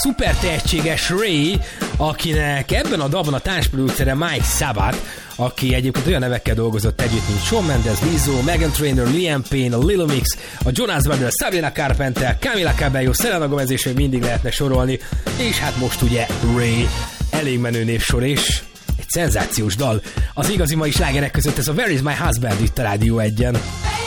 szuper tehetséges Ray, akinek ebben a dalban a társproducere Mike Sabat, aki egyébként olyan nevekkel dolgozott együtt, mint Shawn Mendes, Lizzo, Meghan Trainor, Liam Payne, a Little Mix, a Jonas Brothers, Sabrina Carpenter, Camila Cabello, Selena Gomez, és még mindig lehetne sorolni, és hát most ugye Ray, elég menő névsor, és egy szenzációs dal. Az igazi mai slágerek között ez a Where is my husband itt a Rádió 1-en.